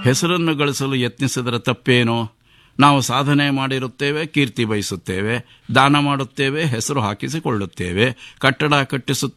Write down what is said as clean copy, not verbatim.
ಹೆಸರನ್ನು ಗಳಿಸಲು ಯತ್ನಿಸಿದರೆ ತಪ್ಪೇನೋ? ನಾವು ಸಾಧನೆ ಮಾಡಿರುತ್ತೇವೆ, ಕೀರ್ತಿ ಬಯಸುತ್ತೇವೆ, ದಾನ ಮಾಡುತ್ತೇವೆ, ಹೆಸರು ಹಾಕಿಸಿಕೊಳ್ಳುತ್ತೇವೆ, ಕಟ್ಟಡ ಕಟ್ಟಿಸುತ್ತೇವೆ,